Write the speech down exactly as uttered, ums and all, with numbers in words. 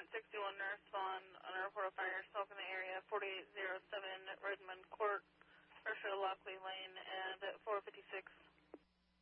Current sixty-one nurse Vaughn on a report of fire smoke in the area, forty-eight oh seven Redmond Court, Russia Lockley Lane, and four fifty-six